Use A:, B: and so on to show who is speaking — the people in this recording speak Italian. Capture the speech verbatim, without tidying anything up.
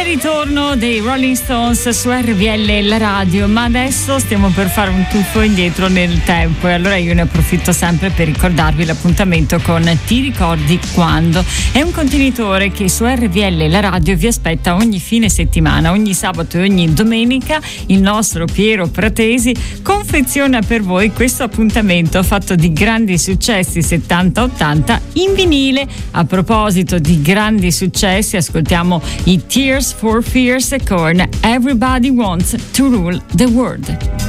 A: ritorno dei Rolling Stones su R V L la radio, ma adesso stiamo per fare un tuffo indietro nel tempo e allora io ne approfitto sempre per ricordarvi l'appuntamento con Ti ricordi quando? È un contenitore che su R V L la radio vi aspetta ogni fine settimana, ogni sabato e ogni domenica. Il nostro Piero Pratesi confeziona per voi questo appuntamento fatto di grandi successi settanta ottanta in vinile. A proposito di grandi successi, ascoltiamo i Tears for Fears con Everybody Wants to Rule the World.